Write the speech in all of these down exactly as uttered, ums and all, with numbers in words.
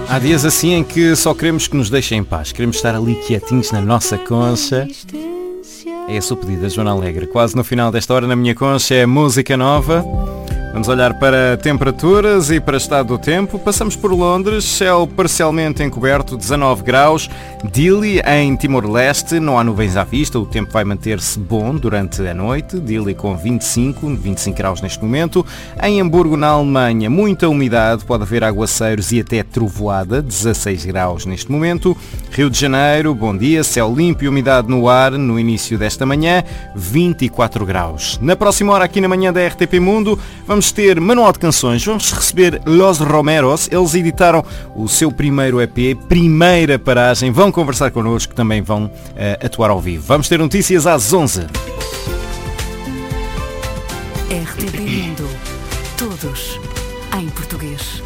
Há dias assim em que só queremos que nos deixem em paz. Queremos estar ali quietinhos na nossa concha. É esse o pedido da Joana Alegre. Quase no final desta hora na minha concha é música nova. Vamos olhar para temperaturas e para estado do tempo. Passamos por Londres, céu parcialmente encoberto, dezanove graus. Dili, em Timor-Leste, não há nuvens à vista, o tempo vai manter-se bom durante a noite. Dili com vinte e cinco, vinte e cinco graus neste momento. Em Hamburgo, na Alemanha, muita umidade, pode haver aguaceiros e até trovoada, dezasseis graus neste momento. Rio de Janeiro, bom dia, céu limpo e umidade no ar no início desta manhã, vinte e quatro graus. Na próxima hora, aqui na manhã da R T P Mundo, vamos Vamos ter manual de canções, vamos receber Los Romeros, eles editaram o seu primeiro E P, primeira paragem, vão conversar connosco, também vão uh, atuar ao vivo. Vamos ter notícias às onze. R T P Mundo, todos em português.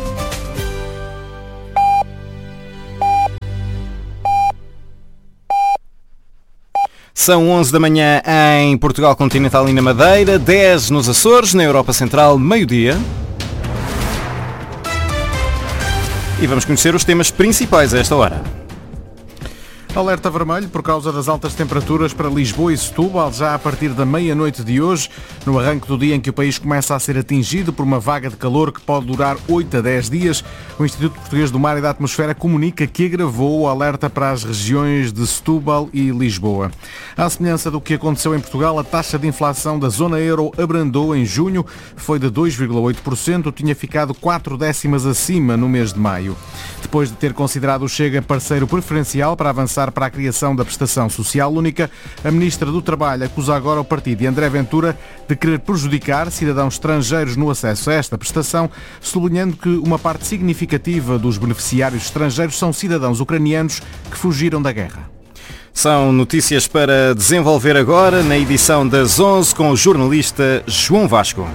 São onze da manhã em Portugal Continental e na Madeira, dez nos Açores, na Europa Central, meio-dia. E vamos conhecer os temas principais a esta hora. Alerta vermelho por causa das altas temperaturas para Lisboa e Setúbal, já a partir da meia-noite de hoje, no arranque do dia em que o país começa a ser atingido por uma vaga de calor que pode durar oito a dez dias. O Instituto Português do Mar e da Atmosfera comunica que agravou o alerta para as regiões de Setúbal e Lisboa. À semelhança do que aconteceu em Portugal, a taxa de inflação da zona euro abrandou em junho, foi de dois vírgula oito por cento, tinha ficado quatro décimas acima no mês de maio. Depois de ter considerado o Chega parceiro preferencial para avançar para a criação da prestação social única, a Ministra do Trabalho acusa agora o partido de André Ventura de querer prejudicar cidadãos estrangeiros no acesso a esta prestação, sublinhando que uma parte significativa dos beneficiários estrangeiros são cidadãos ucranianos que fugiram da guerra. São notícias para desenvolver agora na edição das onze com o jornalista João Vasco.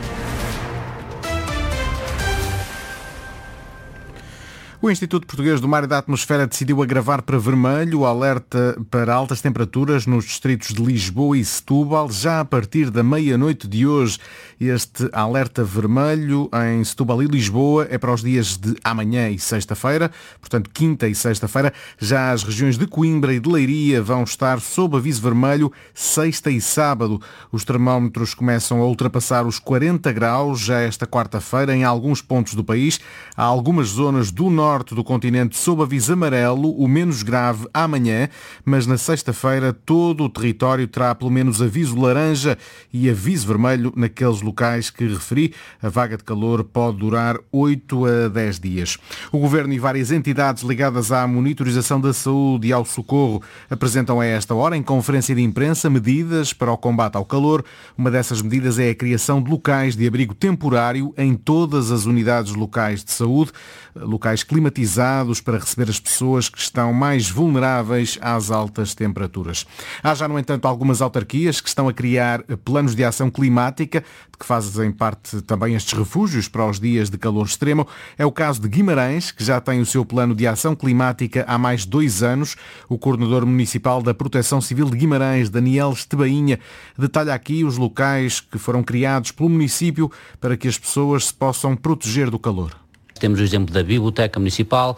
O Instituto Português do Mar e da Atmosfera decidiu agravar para vermelho o alerta para altas temperaturas nos distritos de Lisboa e Setúbal, já a partir da meia-noite de hoje. Este alerta vermelho em Setúbal e Lisboa é para os dias de amanhã e sexta-feira, portanto quinta e sexta-feira. Já as regiões de Coimbra e de Leiria vão estar sob aviso vermelho sexta e sábado. Os termómetros começam a ultrapassar os quarenta graus já esta quarta-feira em alguns pontos do país. Há algumas zonas do norte norte do continente sob aviso amarelo, o menos grave amanhã, mas na sexta-feira todo o território terá pelo menos aviso laranja e aviso vermelho naqueles locais que referi. A vaga de calor pode durar oito a dez dias. O Governo e várias entidades ligadas à monitorização da saúde e ao socorro apresentam a esta hora, em conferência de imprensa, medidas para o combate ao calor. Uma dessas medidas é a criação de locais de abrigo temporário em todas as unidades locais de saúde, locais climatizados para receber as pessoas que estão mais vulneráveis às altas temperaturas. Há já, no entanto, algumas autarquias que estão a criar planos de ação climática, de que fazem parte também estes refúgios para os dias de calor extremo. É o caso de Guimarães, que já tem o seu plano de ação climática há mais de dois anos. O coordenador municipal da Proteção Civil de Guimarães, Daniel Estebainha, detalha aqui os locais que foram criados pelo município para que as pessoas se possam proteger do calor. Temos o exemplo da Biblioteca Municipal,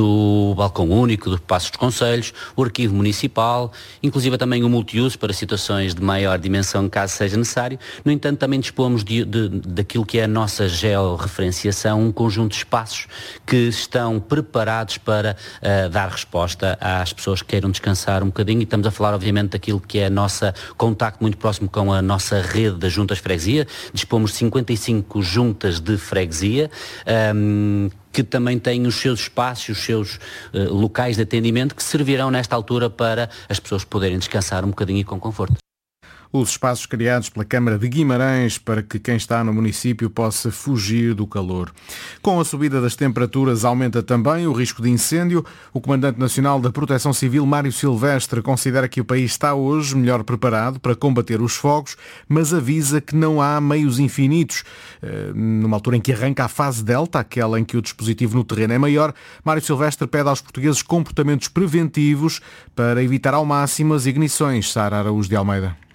do Balcão Único, do Passos dos Conselhos, o Arquivo Municipal, inclusive também o multiuso para situações de maior dimensão, caso seja necessário. No entanto, também dispomos de, de, daquilo que é a nossa georreferenciação, um conjunto de espaços que estão preparados para uh, dar resposta às pessoas que queiram descansar um bocadinho, e estamos a falar, obviamente, daquilo que é a nossa contacto muito próximo com a nossa rede das juntas de freguesia. Dispomos de cinquenta e cinco juntas de freguesia, um, que também têm os seus espaços, os seus uh, locais de atendimento que servirão nesta altura para as pessoas poderem descansar um bocadinho e com conforto. Os espaços criados pela Câmara de Guimarães para que quem está no município possa fugir do calor. Com a subida das temperaturas aumenta também o risco de incêndio. O Comandante Nacional da Proteção Civil, Mário Silvestre, considera que o país está hoje melhor preparado para combater os fogos, mas avisa que não há meios infinitos. Numa altura em que arranca a fase Delta, aquela em que o dispositivo no terreno é maior, Mário Silvestre pede aos portugueses comportamentos preventivos para evitar ao máximo as ignições. Sara Araújo de Almeida.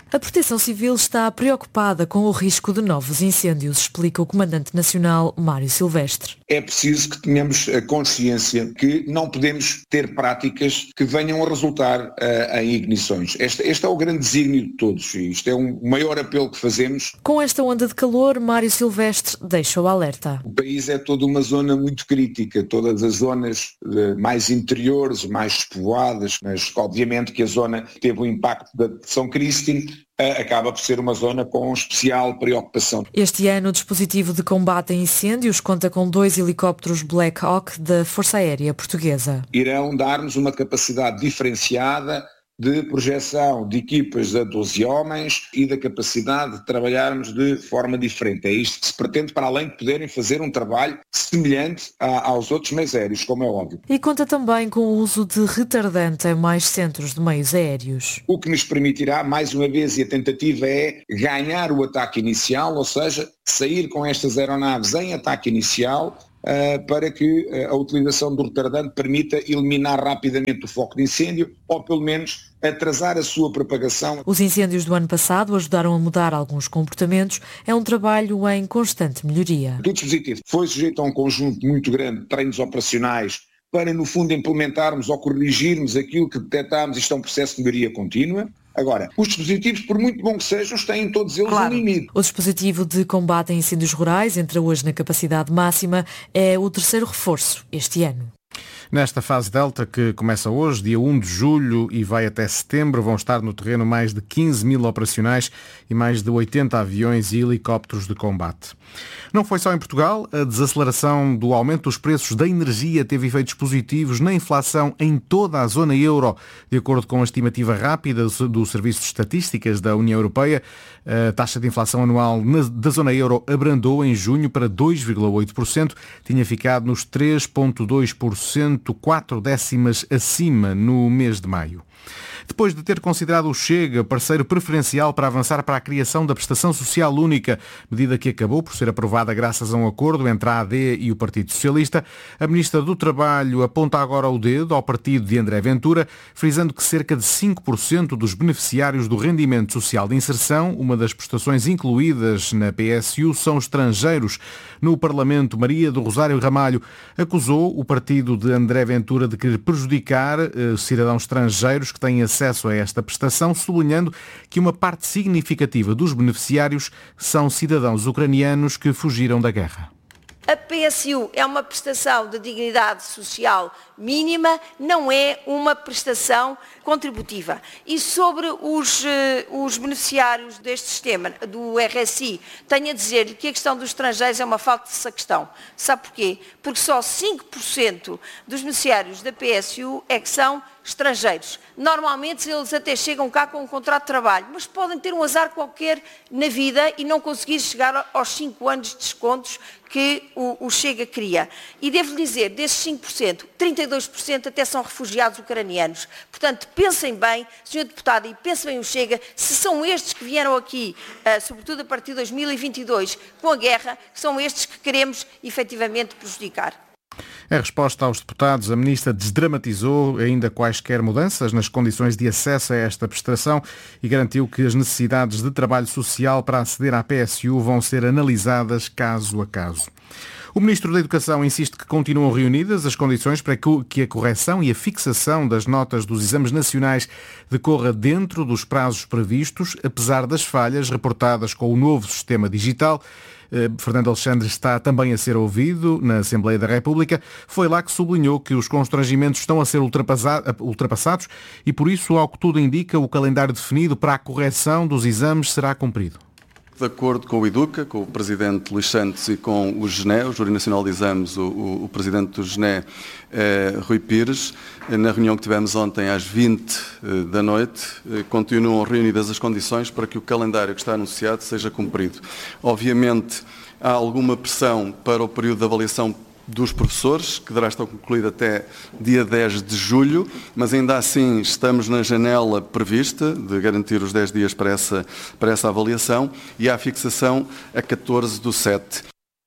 A Proteção Civil está preocupada com o risco de novos incêndios, explica o Comandante Nacional Mário Silvestre. É preciso que tenhamos a consciência que não podemos ter práticas que venham a resultar uh, em ignições. Este, este é o grande desígnio de todos e isto é um maior apelo que fazemos. Com esta onda de calor, Mário Silvestre deixa o alerta. O país é toda uma zona muito crítica, todas as zonas uh, mais interiores, mais despovoadas, mas obviamente que a zona teve o impacto da São Cristina, acaba por ser uma zona com especial preocupação. Este ano o dispositivo de combate a incêndios conta com dois helicópteros Black Hawk da Força Aérea Portuguesa. Irão dar-nos uma capacidade diferenciada de projeção de equipas a doze homens e da capacidade de trabalharmos de forma diferente. É isto que se pretende, para além de poderem fazer um trabalho semelhante a, aos outros meios aéreos, como é óbvio. E conta também com o uso de retardante em mais centros de meios aéreos. O que nos permitirá, mais uma vez, e a tentativa é ganhar o ataque inicial, ou seja, sair com estas aeronaves em ataque inicial, Uh, para que uh, a utilização do retardante permita eliminar rapidamente o foco de incêndio ou pelo menos atrasar a sua propagação. Os incêndios do ano passado ajudaram a mudar alguns comportamentos. É um trabalho em constante melhoria. O dispositivo foi sujeito a um conjunto muito grande de treinos operacionais para, no fundo, implementarmos ou corrigirmos aquilo que detectámos. Isto é um processo de melhoria contínua. Agora, os dispositivos, por muito bom que sejam, têm todos eles claro. um limite. O dispositivo de combate a incêndios rurais entra hoje na capacidade máxima. É o terceiro reforço este ano. Nesta fase Delta, que começa hoje, dia um de julho e vai até setembro, vão estar no terreno mais de quinze mil operacionais e mais de oitenta aviões e helicópteros de combate. Não foi só em Portugal. A desaceleração do aumento dos preços da energia teve efeitos positivos na inflação em toda a zona euro. De acordo com a estimativa rápida do Serviço de Estatísticas da União Europeia, a taxa de inflação anual da zona euro abrandou em junho para dois vírgula oito por cento, tinha ficado nos três vírgula dois por cento, quatro décimas acima no mês de maio. Depois de ter considerado o Chega parceiro preferencial para avançar para a criação da prestação social única, medida que acabou por ser aprovada graças a um acordo entre a A D e o Partido Socialista, a Ministra do Trabalho aponta agora o dedo ao partido de André Ventura, frisando que cerca de cinco por cento dos beneficiários do rendimento social de inserção, uma das prestações incluídas na P S U, são estrangeiros. No Parlamento, Maria do Rosário Ramalho acusou o partido de André Ventura de querer prejudicar eh, cidadãos estrangeiros que têm acesso a esta prestação, sublinhando que uma parte significativa dos beneficiários são cidadãos ucranianos que fugiram da guerra. A P S U é uma prestação de dignidade social mínima, não é uma prestação contributiva. E sobre os, os beneficiários deste sistema, do R S I, tenho a dizer-lhe que a questão dos estrangeiros é uma falta de questão. Sabe porquê? Porque só cinco por cento dos beneficiários da P S U é que são estrangeiros. Normalmente eles até chegam cá com um contrato de trabalho, mas podem ter um azar qualquer na vida e não conseguir chegar aos cinco anos de descontos que o, o Chega cria. E devo-lhe dizer, desses cinco por cento, trinta e dois por cento até são refugiados ucranianos. Portanto, pensem bem, senhor Deputado, e pensem bem o Chega, se são estes que vieram aqui, uh, sobretudo a partir de dois mil e vinte e dois, com a guerra, que são estes que queremos efetivamente prejudicar. Em resposta aos deputados, a Ministra desdramatizou ainda quaisquer mudanças nas condições de acesso a esta prestação e garantiu que as necessidades de trabalho social para aceder à P S U vão ser analisadas caso a caso. O Ministro da Educação insiste que continuam reunidas as condições para que a correção e a fixação das notas dos exames nacionais decorra dentro dos prazos previstos, apesar das falhas reportadas com o novo sistema digital. Fernando Alexandre está também a ser ouvido na Assembleia da República. Foi lá que sublinhou que os constrangimentos estão a ser ultrapassados e, por isso, ao que tudo indica, o calendário definido para a correção dos exames será cumprido. De acordo com o EDUCA, com o Presidente Luís Santos e com o G N E, o Júri Nacional de Exames, o, o, o Presidente do G N E, eh, Rui Pires, na reunião que tivemos ontem às vinte eh, da noite, eh, continuam reunidas as condições para que o calendário que está anunciado seja cumprido. Obviamente, há alguma pressão para o período de avaliação dos professores, que deverá estar concluído até dia dez de julho, mas ainda assim estamos na janela prevista de garantir os dez dias para essa, para essa avaliação e há a fixação a catorze do sete.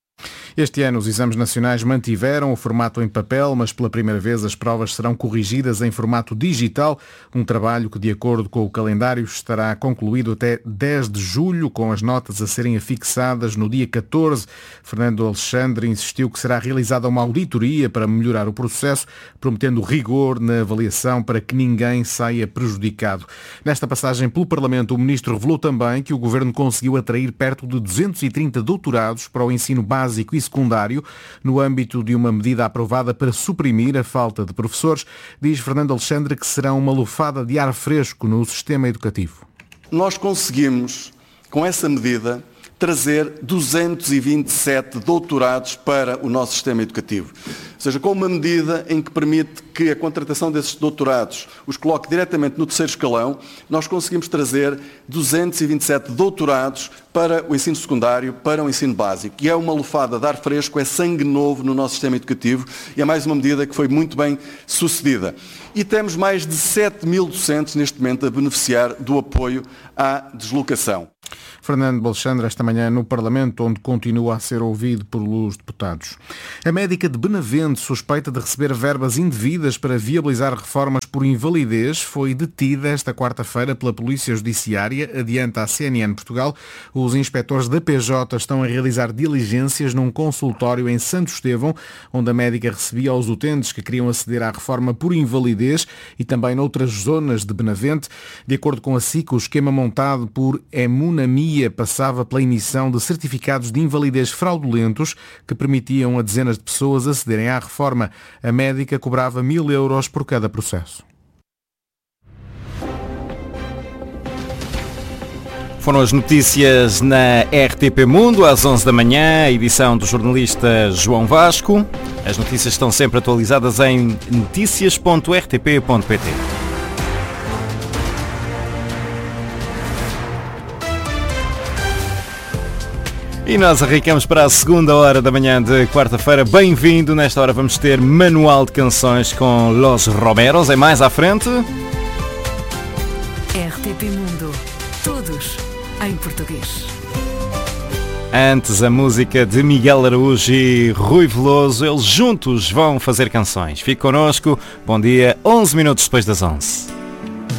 Este ano os exames nacionais mantiveram o formato em papel, mas pela primeira vez as provas serão corrigidas em formato digital, um trabalho que, de acordo com o calendário, estará concluído até dez de julho, com as notas a serem afixadas no dia catorze. Fernando Alexandre insistiu que será realizada uma auditoria para melhorar o processo, prometendo rigor na avaliação para que ninguém saia prejudicado. Nesta passagem pelo Parlamento, o Ministro revelou também que o Governo conseguiu atrair perto de duzentos e trinta doutorados para o ensino básico e secundário, no âmbito de uma medida aprovada para suprimir a falta de professores. Diz Fernando Alexandre que será uma lufada de ar fresco no sistema educativo. Nós conseguimos, com essa medida, trazer duzentos e vinte e sete doutorados para o nosso sistema educativo. Ou seja, com uma medida em que permite que a contratação desses doutorados os coloque diretamente no terceiro escalão, nós conseguimos trazer duzentos e vinte e sete doutorados para o ensino secundário, para o ensino básico. E é uma lufada de ar fresco, é sangue novo no nosso sistema educativo e é mais uma medida que foi muito bem sucedida. E temos mais de sete mil docentes neste momento a beneficiar do apoio à deslocação. Fernando Alexandre, esta manhã no Parlamento, onde continua a ser ouvido pelos deputados. A médica de Benavente, suspeita de receber verbas indevidas para viabilizar reformas por invalidez, foi detida esta quarta-feira pela Polícia Judiciária, adianta a C N N Portugal. Os inspectores da P J estão a realizar diligências num consultório em Santo Estevão, onde a médica recebia os utentes que queriam aceder à reforma por invalidez e também noutras zonas de Benavente. De acordo com a S I C, o esquema montado por Emunamia passava pela emissão de certificados de invalidez fraudulentos que permitiam a dezenas de pessoas acederem à reforma. A médica cobrava mil euros por cada processo. Foram as notícias na R T P Mundo, às onze da manhã, a edição do jornalista João Vasco. As notícias estão sempre atualizadas em noticias ponto r t p ponto p t. E nós arrancamos para a segunda hora da manhã de quarta-feira. Bem-vindo. Nesta hora vamos ter manual de canções com Los Romeros. É mais à frente. R T P Mundo. Todos em português. Antes, a música de Miguel Araújo e Rui Veloso. Eles juntos vão fazer canções. Fique connosco. Bom dia. onze minutos depois das onze.